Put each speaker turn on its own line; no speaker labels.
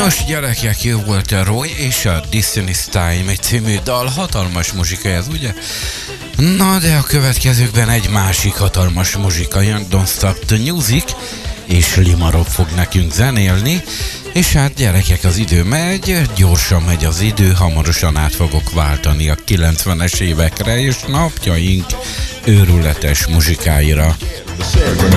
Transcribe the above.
Nos, gyerekek, jó volt a Roy és a Destiny's Time egy című dal, hatalmas muzsika ez, ugye? Na, de a következőkben egy másik hatalmas muzsika jön, Don't Stop the Music, és Limarok fog nekünk zenélni, és hát gyerekek, az idő megy, gyorsan megy az idő, hamarosan át fogok váltani a 90-es évekre, és napjaink őrületes muzsikáira.